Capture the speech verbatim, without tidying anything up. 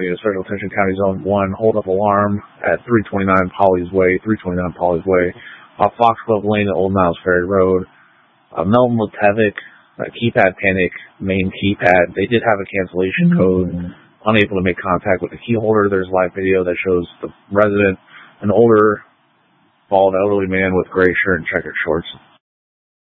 California, Special Attention County Zone one, hold up alarm at three twenty-nine Polly's Way, three twenty-nine Polly's Way, off Foxglove Lane at Old Niles Ferry Road. Uh, Melton Letevic, uh, keypad panic, main keypad. They did have a cancellation code, unable to make contact with the key holder. There's live video that shows the resident, an older, bald elderly man with gray shirt and checkered shorts.